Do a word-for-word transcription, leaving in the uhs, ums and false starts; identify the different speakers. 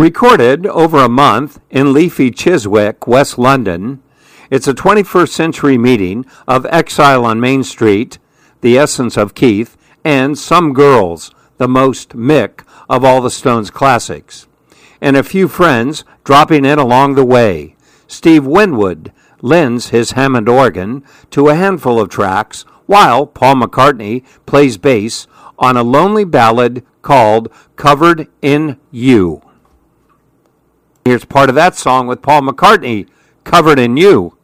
Speaker 1: Recorded over a month in leafy Chiswick, West London, it's a twenty-first century meeting of Exile on Main Street, The Essence of Keith, and Some Girls, the most Mick of all the Stones classics. And a few friends dropping in along the way. Steve Winwood lends his Hammond organ to a handful of tracks, while Paul McCartney plays bass on a lonely ballad called Covered in You. Here's part of that song with Paul McCartney, Covered in You.